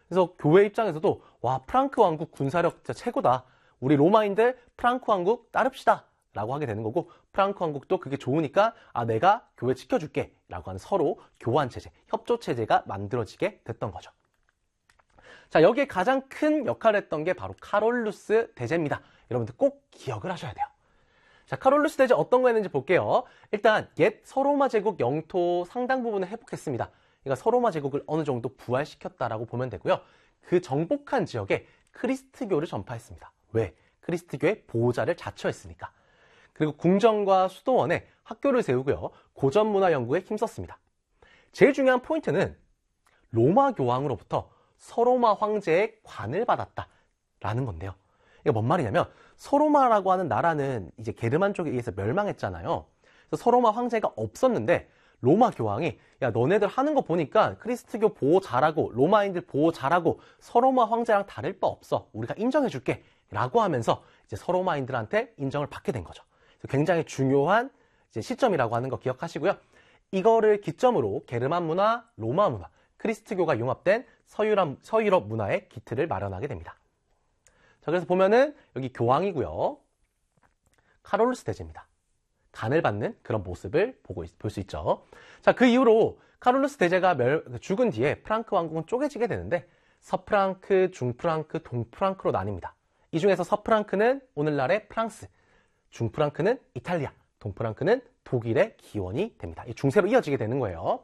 그래서 교회 입장에서도 와, 프랑크 왕국 군사력 진짜 최고다. 우리 로마인들 프랑크 왕국 따릅시다. 라고 하게 되는 거고, 프랑크 왕국도 그게 좋으니까 내가 교회 지켜줄게 라고 하는 서로 교환체제, 협조체제가 만들어지게 됐던 거죠. 자, 여기에 가장 큰 역할을 했던 게 바로 카롤루스 대제입니다. 여러분들 꼭 기억을 하셔야 돼요. 자, 카롤루스 대제 어떤 거 했는지 볼게요. 일단 옛 서로마 제국 영토 상당 부분을 회복했습니다. 그러니까 서로마 제국을 어느 정도 부활시켰다라고 보면 되고요. 그 정복한 지역에 크리스트교를 전파했습니다. 왜? 크리스트교의 보호자를 자처했으니까. 그리고 궁전과 수도원에 학교를 세우고요. 고전 문화 연구에 힘썼습니다. 제일 중요한 포인트는 로마 교황으로부터 서로마 황제의 관을 받았다라는 건데요. 이게 뭔 말이냐면 서로마라고 하는 나라는 이제 게르만 쪽에 의해서 멸망했잖아요. 그래서 서로마 황제가 없었는데 로마 교황이 야, 너네들 하는 거 보니까 크리스트교 보호 잘하고 로마인들 보호 잘하고 서로마 황제랑 다를 바 없어. 우리가 인정해줄게 라고 하면서 이제 서로마인들한테 인정을 받게 된 거죠. 굉장히 중요한 이제 시점이라고 하는 거 기억하시고요. 이거를 기점으로 게르만 문화, 로마 문화, 크리스트교가 융합된 서유럽 문화의 기틀을 마련하게 됩니다. 자, 그래서 보면은 여기 교황이고요. 카롤루스 대제입니다. 간을 받는 그런 모습을 볼 수 있죠. 자, 그 이후로 카롤루스 대제가 죽은 뒤에 프랑크 왕국은 쪼개지게 되는데 서프랑크, 중프랑크, 동프랑크로 나뉩니다. 이 중에서 서프랑크는 오늘날의 프랑스, 중프랑크는 이탈리아, 동프랑크는 독일의 기원이 됩니다. 이 중세로 이어지게 되는 거예요.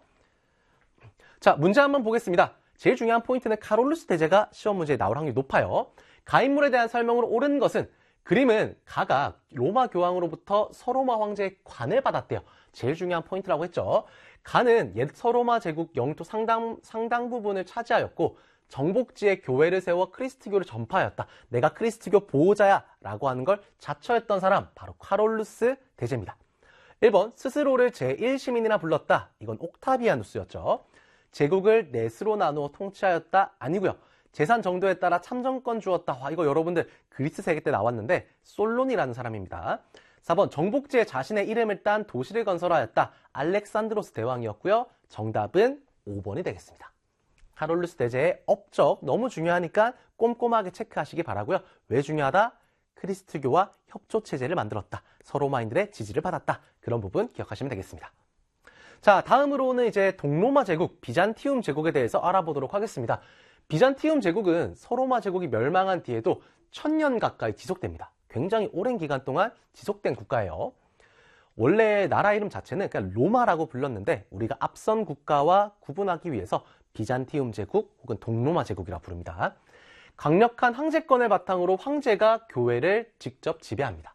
자, 문제 한번 보겠습니다. 제일 중요한 포인트는 카롤루스 대제가 시험 문제에 나올 확률이 높아요. 가인물에 대한 설명으로 옳은 것은 그림은 각각 로마 교황으로부터 서로마 황제의 관을 받았대요. 제일 중요한 포인트라고 했죠. 간은 옛 서로마 제국 영토 상당 부분을 차지하였고 정복지에 교회를 세워 크리스트교를 전파하였다. 내가 크리스트교 보호자야 라고 하는 걸 자처했던 사람 바로 카롤루스 대제입니다. 1번 스스로를 제1시민이라 불렀다. 이건 옥타비아누스였죠. 제국을 넷으로 나누어 통치하였다. 아니고요. 재산 정도에 따라 참정권 주었다. 와, 이거 여러분들 그리스 세계 때 나왔는데 솔론이라는 사람입니다. 4번 정복지에 자신의 이름을 딴 도시를 건설하였다. 알렉산드로스 대왕이었고요. 정답은 5번이 되겠습니다. 카롤루스 대제의 업적 너무 중요하니까 꼼꼼하게 체크하시기 바라고요. 왜 중요하다? 크리스트교와 협조체제를 만들었다. 서로마인들의 지지를 받았다. 그런 부분 기억하시면 되겠습니다. 자, 다음으로는 이제 동로마 제국, 비잔티움 제국에 대해서 알아보도록 하겠습니다. 비잔티움 제국은 서로마 제국이 멸망한 뒤에도 1000년 가까이 지속됩니다. 굉장히 오랜 기간 동안 지속된 국가예요. 원래 나라 이름 자체는 그냥 로마라고 불렀는데 우리가 앞선 국가와 구분하기 위해서 비잔티움 제국 혹은 동로마 제국이라 부릅니다. 강력한 황제권을 바탕으로 황제가 교회를 직접 지배합니다.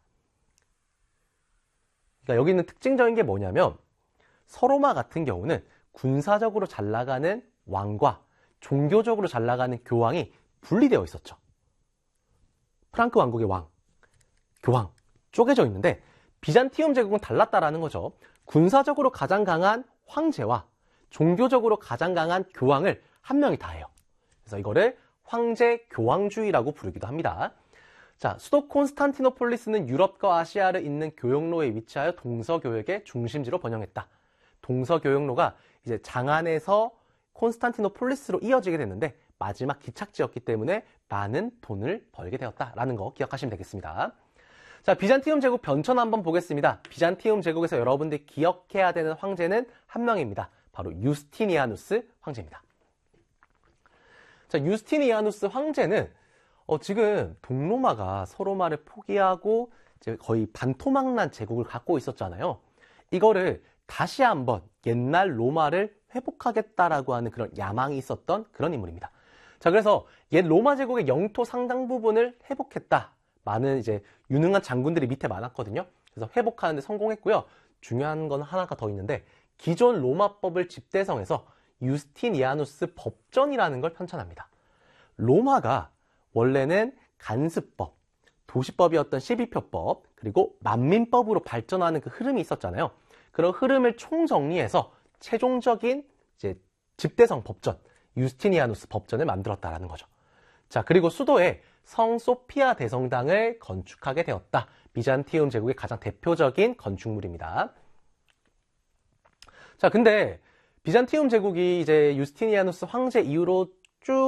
그러니까 여기 있는 특징적인 게 뭐냐면 서로마 같은 경우는 군사적으로 잘 나가는 왕과 종교적으로 잘 나가는 교황이 분리되어 있었죠. 프랑크 왕국의 왕, 교황 쪼개져 있는데 비잔티움 제국은 달랐다라는 거죠. 군사적으로 가장 강한 황제와 종교적으로 가장 강한 교황을 한 명이 다 해요. 그래서 이거를 황제 교황주의라고 부르기도 합니다. 자, 수도 콘스탄티노폴리스는 유럽과 아시아를 잇는 교역로에 위치하여 동서교역의 중심지로 번영했다. 동서교역로가 이제 장안에서 콘스탄티노폴리스로 이어지게 됐는데 마지막 기착지였기 때문에 많은 돈을 벌게 되었다라는 거 기억하시면 되겠습니다. 자, 비잔티움 제국 변천 한번 보겠습니다. 비잔티움 제국에서 여러분들이 기억해야 되는 황제는 한 명입니다. 바로 유스티니아누스 황제입니다. 자, 유스티니아누스 황제는 지금 동로마가 서로마를 포기하고 이제 거의 반토막난 제국을 갖고 있었잖아요. 이거를 다시 한번 옛날 로마를 회복하겠다라고 하는 그런 야망이 있었던 그런 인물입니다. 자, 그래서 옛 로마 제국의 영토 상당 부분을 회복했다. 많은 이제 유능한 장군들이 밑에 많았거든요. 그래서 회복하는 데 성공했고요. 중요한 건 하나가 더 있는데 기존 로마법을 집대성해서 유스티니아누스 법전이라는 걸 편찬합니다. 로마가 원래는 간습법, 도시법이었던 12표법, 그리고 만민법으로 발전하는 그 흐름이 있었잖아요. 그런 흐름을 총정리해서 최종적인 이제 집대성 법전, 유스티니아누스 법전을 만들었다라는 거죠. 자, 그리고 수도에 성 소피아 대성당을 건축하게 되었다. 비잔티움 제국의 가장 대표적인 건축물입니다. 자, 근데 비잔티움 제국이 이제 유스티니아누스 황제 이후로